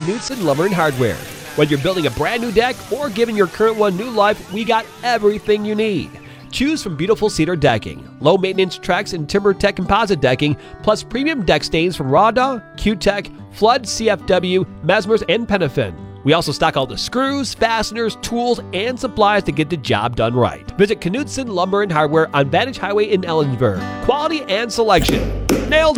Knutson Lumber and Hardware. Whether you're building a brand new deck or giving your current one new life, we got everything you need. Choose from beautiful cedar decking, low maintenance Trex and TimberTech composite decking, plus premium deck stains from Rawda, Q-Tech, Flood, CFW, Mesmers, and Penafin. We also stock all the screws, fasteners, tools, and supplies to get the job done right. Visit Knutson Lumber and Hardware on Vantage Highway in Ellensburg. Quality and selection. Nailed it!